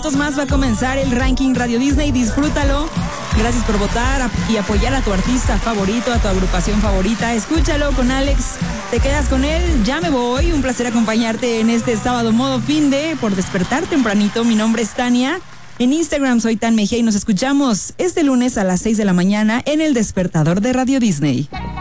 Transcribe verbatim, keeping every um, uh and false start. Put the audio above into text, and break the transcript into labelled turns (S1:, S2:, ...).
S1: minutos más va a comenzar el ranking Radio Disney. Disfrútalo. Gracias por votar y apoyar a tu artista favorito, a tu agrupación favorita. Escúchalo con Alex. Te quedas con él. Ya me voy. Un placer acompañarte en este sábado modo fin de por despertar tempranito. Mi nombre es Tania. En Instagram soy Tan Mejía y nos escuchamos este lunes a las seis de la mañana en el despertador de Radio Disney.